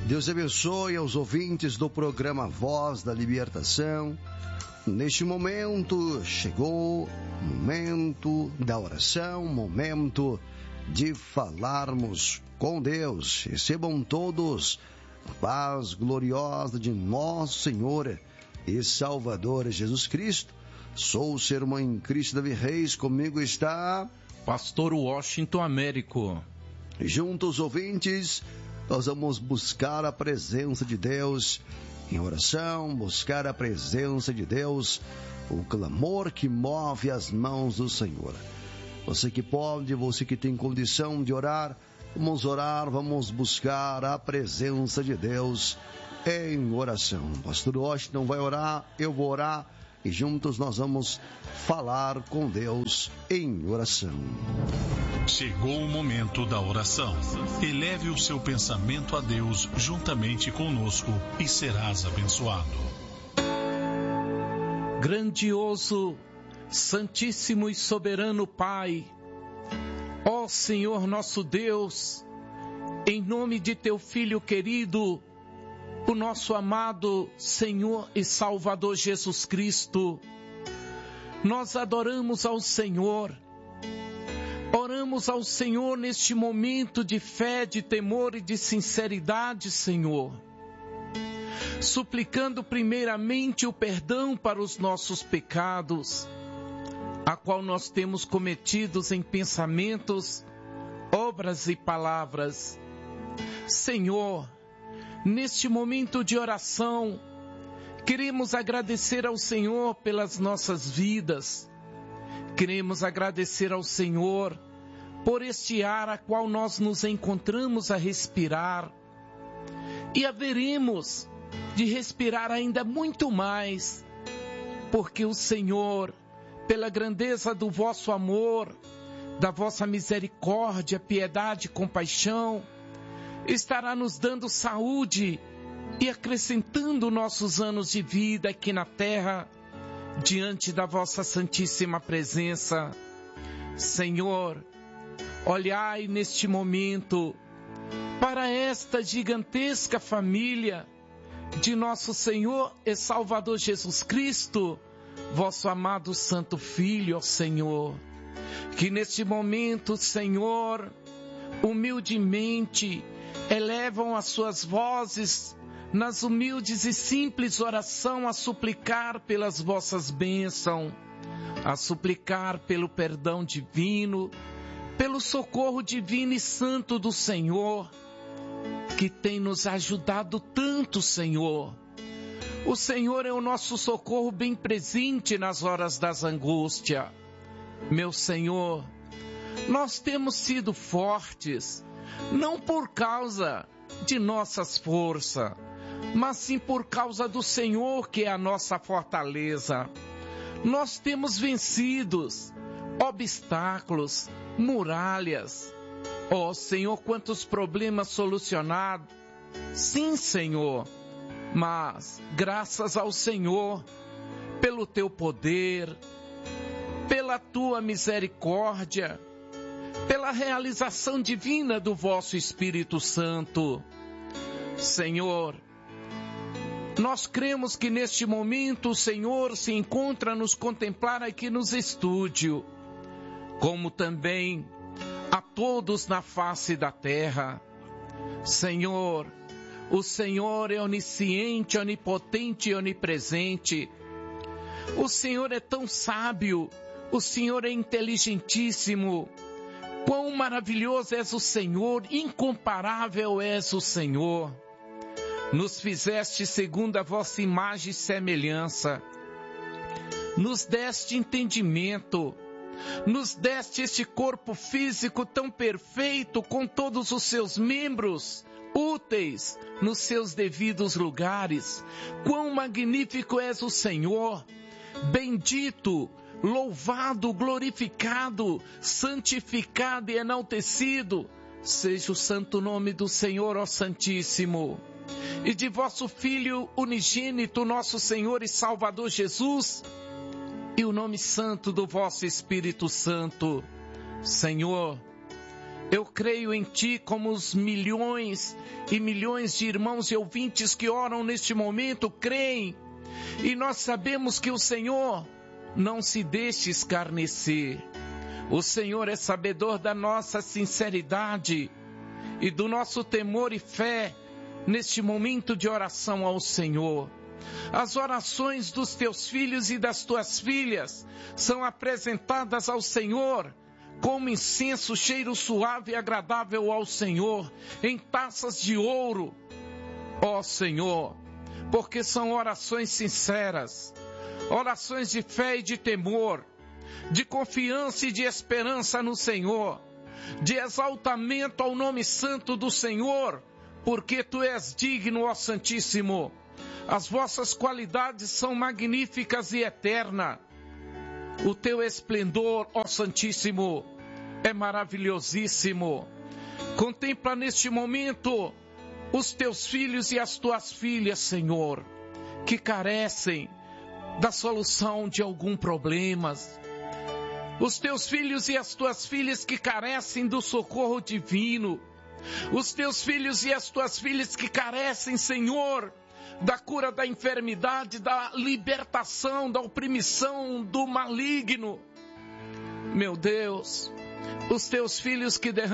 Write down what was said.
Deus abençoe aos ouvintes do programa Voz da Libertação. Neste momento, chegou o momento da oração, momento de falarmos com Deus. Recebam todos a paz gloriosa de nosso Senhor e Salvador Jesus Cristo. Sou o seu irmão em Cristo Davi Reis, comigo está Pastor Washington Américo. Juntos, ouvintes, nós vamos buscar a presença de Deus em oração, buscar a presença de Deus, o clamor que move as mãos do Senhor. Você que pode, você que tem condição de orar, vamos buscar a presença de Deus em oração. Pastor Washington vai orar, eu vou orar, e juntos nós vamos falar com Deus em oração. Chegou o momento da oração. Eleve o seu pensamento a Deus juntamente conosco e serás abençoado. Grandioso, Santíssimo e Soberano Pai, ó Senhor nosso Deus, em nome de Teu Filho querido, o nosso amado Senhor e Salvador Jesus Cristo, nós adoramos ao Senhor, oramos ao Senhor neste momento de fé, de temor e de sinceridade, Senhor, suplicando primeiramente o perdão para os nossos pecados, a qual nós temos cometidos em pensamentos, obras e palavras. Senhor, neste momento de oração, queremos agradecer ao Senhor pelas nossas vidas. Queremos agradecer ao Senhor por este ar a qual nós nos encontramos a respirar. E haveremos de respirar ainda muito mais, porque o Senhor, pela grandeza do vosso amor, da vossa misericórdia, piedade e compaixão, estará nos dando saúde e acrescentando nossos anos de vida aqui na terra, diante da vossa santíssima presença. Senhor, olhai neste momento para esta gigantesca família de nosso Senhor e Salvador Jesus Cristo, vosso amado Santo Filho, ó Senhor, que neste momento, Senhor, humildemente elevam as suas vozes nas humildes e simples oração a suplicar pelas vossas bênçãos, a suplicar pelo perdão divino, pelo socorro divino e santo do Senhor, que tem nos ajudado tanto, Senhor. O Senhor é o nosso socorro bem presente nas horas das angústias. Meu Senhor, nós temos sido fortes, não por causa de nossas forças, mas sim por causa do Senhor, que é a nossa fortaleza. Nós temos vencido obstáculos, muralhas. Ó Senhor, quantos problemas solucionados. Sim, Senhor, mas graças ao Senhor, pelo Teu poder, pela Tua misericórdia, pela realização divina do vosso Espírito Santo. Senhor, nós cremos que neste momento o Senhor se encontra a nos contemplar aqui nos estúdios, como também a todos na face da terra. Senhor, o Senhor é onisciente, onipotente e onipresente. O Senhor é tão sábio, o Senhor é inteligentíssimo. Quão maravilhoso és o Senhor, incomparável és o Senhor. Nos fizeste segundo a vossa imagem e semelhança. Nos deste entendimento. Nos deste este corpo físico tão perfeito, com todos os seus membros úteis nos seus devidos lugares. Quão magnífico és o Senhor, bendito, louvado, glorificado, santificado e enaltecido seja o santo nome do Senhor, ó Santíssimo. E de vosso Filho unigênito, nosso Senhor e Salvador Jesus, e o nome santo do vosso Espírito Santo. Senhor, Eu creio em Ti como os milhões e milhões de irmãos e ouvintes que oram neste momento creem. E nós sabemos que o Senhor não se deixa escarnecer. O Senhor é sabedor da nossa sinceridade e do nosso temor e fé neste momento de oração ao Senhor. As orações dos teus filhos e das tuas filhas são apresentadas ao Senhor como incenso, cheiro suave e agradável ao Senhor, em taças de ouro, ó Senhor, porque são orações sinceras, orações de fé e de temor, de confiança e de esperança no Senhor, de exaltamento ao nome santo do Senhor, porque Tu és digno, ó Santíssimo. As vossas qualidades são magníficas e eternas. O Teu esplendor, ó Santíssimo, é maravilhosíssimo. Contempla neste momento os Teus filhos e as Tuas filhas, Senhor, que carecem da solução de algum problema. Os Teus filhos e as Tuas filhas que carecem do socorro divino. Os Teus filhos e as Tuas filhas que carecem, Senhor, da cura da enfermidade, da libertação, da opressão do maligno. Meu Deus, os Teus filhos que derramam